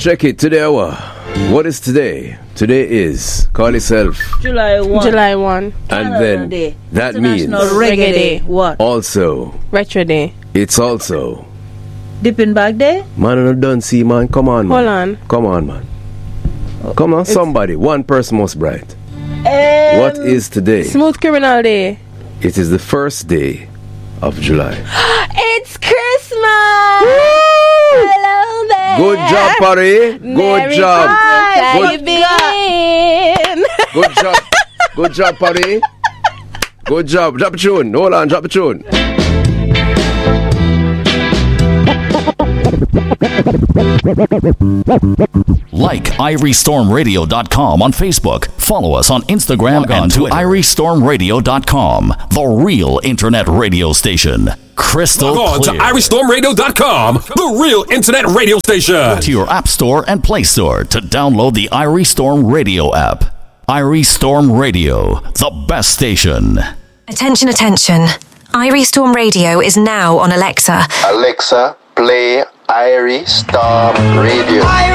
check it. Today, what is today? Today is, call yourself July 1. July 1. And then Day. that means International Reggae Day. What? also, Retro Day. it's also Dipping Bag Day? man, I'm not done. See, man, come on, man. Hold on. Come on, man. Come on, somebody. One person must write. What is today? Smooth Criminal Day. It is the first day of July. It's Christmas! Hello there! Good job, Parry. Good Merry job. Christmas, Good- how you been? Good job. Good job, Parry. Good job. Drop a tune. Hold on, drop a tune. Like IrieStormRadio.com on Facebook. Follow us on Instagram and to IrieStormRadio.com, the real internet radio station. Crystal Log on to clear. IrieStormRadio.com, the real internet radio station. To your App Store and Play Store to download the Irie Storm Radio app. Irie Storm Radio, the best station. Attention, attention. Irie Storm Radio is now on Alexa. Alexa, play Irie Storm Radio.